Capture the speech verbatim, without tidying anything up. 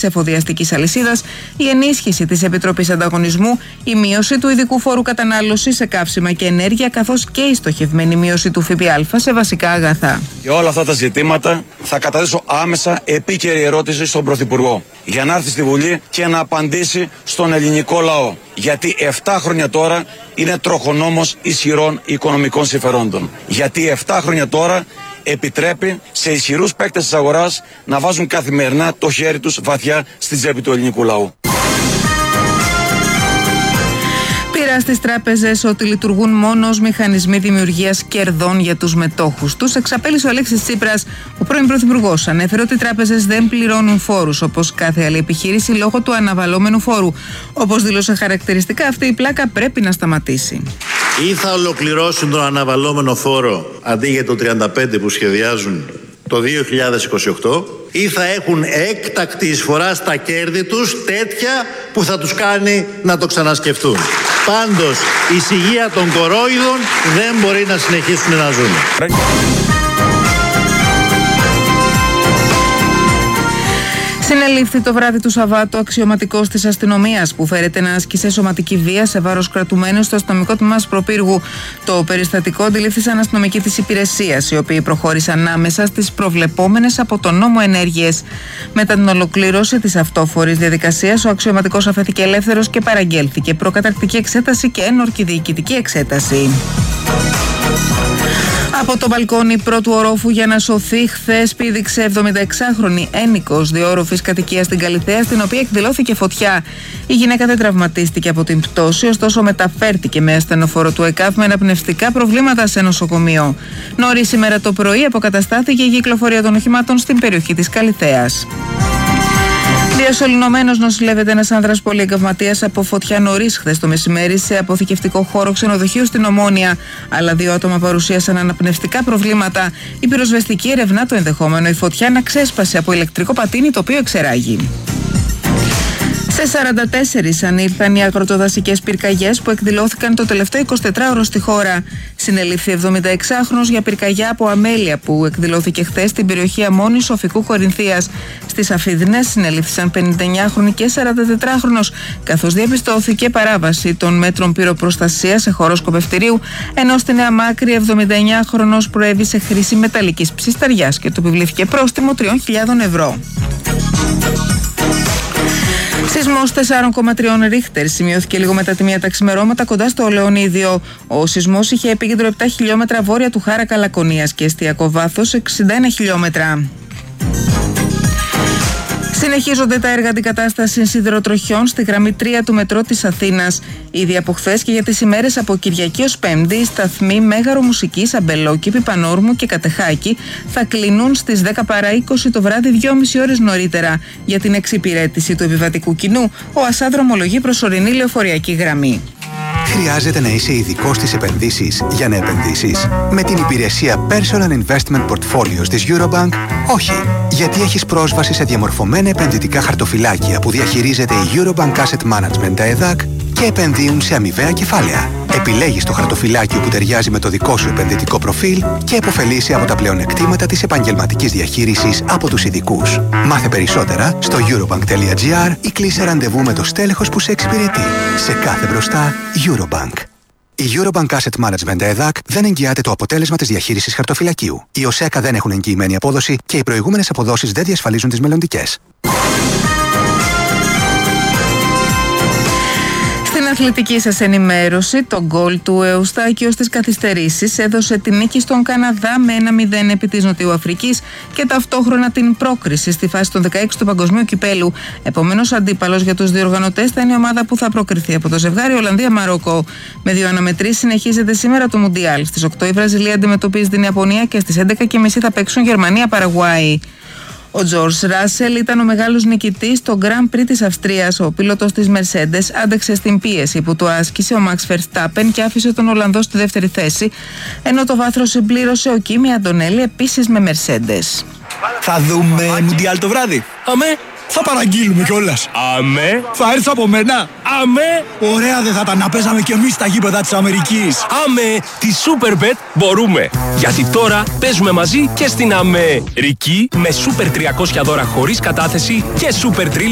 εφοδιαστικής αλυσίδας, η ενίσχυση της Επιτροπής Ανταγωνισμού, η μείωση του ειδικού φόρου κατανάλωσης σε καύσιμα και ενέργεια, καθώς και η στοχευμένη μείωση του ΦΠΑ σε βασικά αγαθά. Για όλα αυτά τα ζητήματα θα καταθέσω άμεσα επίκαιρη ερώτηση στον Πρωθυπουργό για να έρθει στη Βουλή και να απαντήσει στον ελληνικό λαό. Γιατί επτά χρόνια τώρα είναι τροχονόμος ισχυρών οικονομικών συμφερόντων. Γιατί επτά χρόνια τώρα επιτρέπει σε ισχυρούς παίκτες της αγοράς να βάζουν καθημερινά το χέρι τους βαθιά στη τσέπη του ελληνικού λαού. Πήρα στις τράπεζες ότι λειτουργούν μόνο ως μηχανισμοί δημιουργίας κερδών για τους μετόχους τους. Εξαπέλυσε ο Αλέξης Τσίπρας, ο πρώην πρωθυπουργός. Ανέφερε ότι οι τράπεζες δεν πληρώνουν φόρους όπως κάθε άλλη επιχείρηση λόγω του αναβαλώμενου φόρου. Όπως δήλωσε χαρακτηριστικά, αυτή η πλάκα πρέπει να σταματήσει. Ή θα ολοκληρώσουν τον αναβαλώμενο φόρο αντί για το τριάντα πέντε που σχεδιάζουν το δύο χιλιάδες είκοσι οκτώ, ή θα έχουν έκτακτη εισφορά στα κέρδη τους τέτοια που θα τους κάνει να το ξανασκεφτούν. Πάντως, η σιγεία των κορόιδων δεν μπορεί να συνεχίσουν να ζουν. Συνελήφθη το βράδυ του Σαββάτου αξιωματικός της αστυνομίας που φέρεται να άσκησε σωματική βία σε βάρος κρατουμένου στο αστυνομικό τμήμα Σπροπύργου. Το περιστατικό αντιλήφθησαν αστυνομικοί της υπηρεσίας, οι οποίοι προχώρησαν άμεσα στις προβλεπόμενες από τον νόμο ενέργειες. Μετά την ολοκλήρωση της αυτόφορης διαδικασίας, ο αξιωματικός αφέθηκε ελεύθερος και παραγγέλθηκε προκαταρκτική εξέταση και ένορκη διοικητική εξέταση. Από το μπαλκόνι πρώτου ορόφου για να σωθεί, χθες πήδηξε εβδομηνταεξάχρονη ένικος διόροφης κατοικίας στην Καλιθέα, στην οποία εκδηλώθηκε φωτιά. Η γυναίκα δεν τραυματίστηκε από την πτώση, ωστόσο μεταφέρθηκε με ασθενοφόρο του ΕΚΑΒ με αναπνευστικά προβλήματα σε νοσοκομείο. Νωρίς σήμερα το πρωί αποκαταστάθηκε η κυκλοφορία των οχημάτων στην περιοχή της Καλιθέας. Διασωληνωμένος νοσηλεύεται ένας άνδρας πολυεγκαυματίας από φωτιά νωρίς χθες το μεσημέρι σε αποθηκευτικό χώρο ξενοδοχείου στην Ομόνια. Άλλα δύο άτομα παρουσίασαν αναπνευστικά προβλήματα. Η πυροσβεστική ερευνά το ενδεχόμενο η φωτιά να ξέσπασε από ηλεκτρικό πατίνι το οποίο εξεράγει. Σε σαράντα τέσσερα ανήλθαν οι αγροτοδασικές πυρκαγιές που εκδηλώθηκαν το τελευταίο εικοσιτετράωρο στη χώρα. Συνελήφθη εβδομηνταεξάχρονος για πυρκαγιά από αμέλεια που εκδηλώθηκε χθες στην περιοχή Αμμώνης Σοφικού Κορινθίας. Στις Αφίδνες συνελήφθησαν πενηνταεννιάχρονοι και σαραντατετράχρονος, καθώς διαπιστώθηκε παράβαση των μέτρων πυροπροστασίας σε χώρο σκοπευτηρίου, ενώ στη Νέα Μάκρη εβδομηνταεννιάχρονος προέβη σε χρήση μεταλλικής ψισταριάς και του επιβλήθηκε πρόστιμο τριών χιλιάδων ευρώ. Σεισμός τέσσερα κόμμα τρία ρίχτερ σημειώθηκε λίγο μετά τη μία τα ξημερώματα κοντά στο Λεωνίδιο. Ο σεισμός είχε επίκεντρο επτά χιλιόμετρα βόρεια του Χάρακα Λακωνίας και εστιακό βάθος εξήντα ένα χιλιόμετρα. Συνεχίζονται τα έργα αντικατάστασης σιδηροτροχιών στη γραμμή τρία του μετρό της Αθήνας. Ήδη από χθες και για τις ημέρες από Κυριακή ως Πέμπτη, οι σταθμοί Μέγαρο Μουσικής, Αμπελόκηπη, Πανόρμου και Κατεχάκη θα κλείνουν στις δέκα παρά είκοσι το βράδυ, δυόμιση ώρες νωρίτερα. Για την εξυπηρέτηση του επιβατικού κοινού, ο ΑΣΑ δρομολογεί προσωρινή λεωφοριακή γραμμή. Χρειάζεται να είσαι ειδικός στις επενδύσεις για να επενδύσεις? Με την υπηρεσία Personal Investment Portfolios της Eurobank, όχι. Γιατί έχεις πρόσβαση σε διαμορφωμένα επενδυτικά χαρτοφυλάκια που διαχειρίζεται η Eurobank Asset Management ΕΔΑΚ και επενδύουν σε αμοιβαία κεφάλαια. Επιλέγεις το χαρτοφυλάκιο που ταιριάζει με το δικό σου επενδυτικό προφίλ και επωφελείσαι από τα πλεονεκτήματα της επαγγελματικής διαχείρισης από τους ειδικούς. Μάθε περισσότερα στο eurobank.gr ή κλείσε ραντεβού με το στέλεχος που σε εξυπηρετεί. Σε κάθε μπροστά, Eurobank. Η Eurobank Asset Management ΕΔΑΚ δεν εγγυάται το αποτέλεσμα της διαχείρισης χαρτοφυλακίου. Οι ΟΣΕΚΑ δεν έχουν εγγυημένη απόδοση και οι προηγούμενες αποδόσεις δεν διασφαλίζουν τις μελλοντικές. Στην αθλητική σας ενημέρωση, το γκολ του Εουστάκιο στις καθυστερήσεις έδωσε την νίκη στον Καναδά με ένα μηδέν επί της Νοτιοαφρικής και ταυτόχρονα την πρόκριση στη φάση των δεκαέξι του Παγκοσμίου Κυπέλου. Επομένως, αντίπαλος για τους διοργανωτές θα είναι η ομάδα που θα προκριθεί από το ζευγάρι Ολλανδία-Μαρόκο. Με δύο αναμετρήσεις συνεχίζεται σήμερα το Μουντιάλ. Στις οκτώ η Βραζιλία αντιμετωπίζει την Ιαπωνία και στις έντεκα και μισή θα παίξουν Γερμανία-Παραγουάη. Ο Τζορτζ Ράσελ ήταν ο μεγάλος νικητής στο Grand Prix της Αυστρίας. Ο πίλοτος της Mercedes άντεξε στην πίεση που του άσκησε ο Max Verstappen και άφησε τον Ολλανδό στη δεύτερη θέση, ενώ το βάθρο συμπλήρωσε ο Κίμι Αντωνέλη, επίσης με Mercedes. Θα δούμε Μουντιάλ το βράδυ. Αμέ. Θα παραγγείλουμε κιόλας. Αμέ. Θα έρθεις από μένα. Αμέ. Ωραία δεν θα ήταν να παίζαμε κι εμείς στα γήπεδα της Αμερικής. Αμέ. Τη Superbet μπορούμε. Γιατί τώρα παίζουμε μαζί και στην Αμερική με Super τριακόσια δώρα χωρίς κατάθεση και Super τρία